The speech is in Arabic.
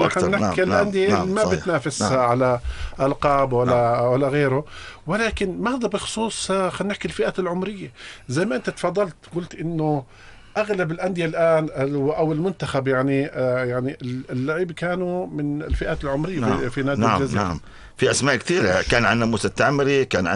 خلينا نحكي الأندية ما بتنافس على ألقاب ولا غيره. ولكن ماذا بخصوص خلينا نحكي الفئات العمرية؟ زي ما أنت تفضلت قلت إنه أغلب الأندية الآن أو المنتخب يعني اللعيبة كانوا من الفئات العمرية في نادي الجزيرة. في أسماء كثيرة، كان عندنا موسى التعمري، كان